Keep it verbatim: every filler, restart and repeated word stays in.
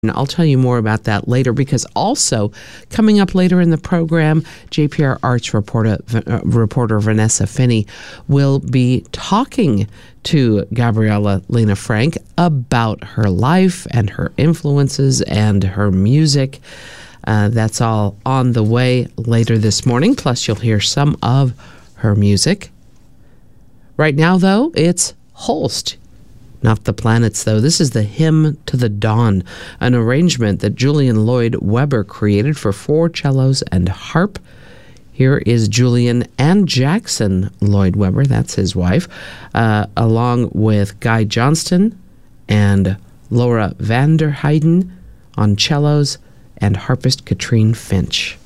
And I'll tell you more about that later, because also coming up later in the program, J P R Arts reporter, uh, reporter Vanessa Finney will be talking to Gabriella Lena Frank about her life and her influences and her music. Uh, that's all on the way later this morning. Plus, you'll hear some of her music. Right now, though, it's Holst. Not the Planets, though. This is the Hymn to the Dawn, an arrangement that Julian Lloyd Webber created for four cellos and harp. Here is Julian and Jackson Lloyd Webber, that's his wife, uh, along with Guy Johnston and Laura Vanderheiden on cellos and harpist Katrine Finch.